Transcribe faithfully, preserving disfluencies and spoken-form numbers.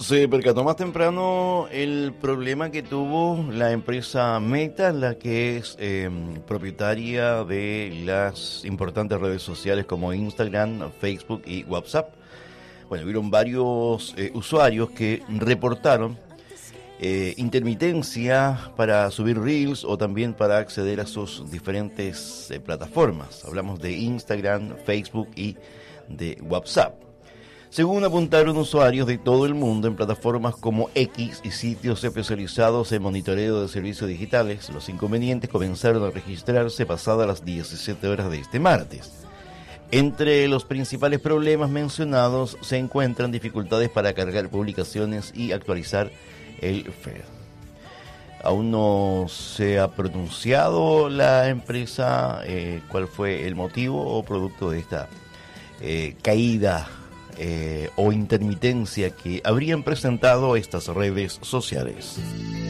Se percató más temprano el problema que tuvo la empresa Meta, la que es eh, propietaria de las importantes redes sociales como Instagram, Facebook y WhatsApp. Bueno, hubieron varios eh, usuarios que reportaron eh, intermitencia para subir Reels o también para acceder a sus diferentes eh, plataformas. Hablamos de Instagram, Facebook y de WhatsApp. Según apuntaron usuarios de todo el mundo en plataformas como X y sitios especializados en monitoreo de servicios digitales, los inconvenientes comenzaron a registrarse pasadas las diecisiete horas de este martes. Entre los principales problemas mencionados se encuentran dificultades para cargar publicaciones y actualizar el feed. Aún no se ha pronunciado la empresa eh, cuál fue el motivo o producto de esta eh, caída Eh, o intermitencia que habrían presentado estas redes sociales.